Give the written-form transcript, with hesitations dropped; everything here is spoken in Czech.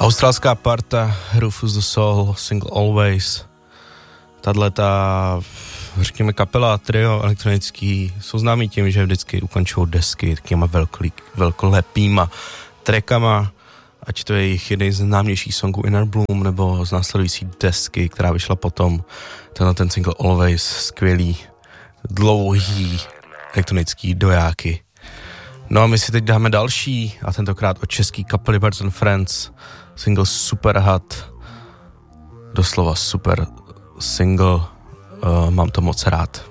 Australská parta Rufus the Soul, single Always. Tato, řekněme, kapela, trio elektronický jsou známí tím, že vždycky ukončují desky takýma velkolepýma trackama, ať to je jejich jeden z známějších songů Inner Bloom, nebo z následující desky, která vyšla potom. Ten single Always, skvělý, dlouhý elektronický dojáky. No a my si teď dáme další, a tentokrát od český kapely Birds and Friends, single Super Hot, doslova super single, mám to moc rád.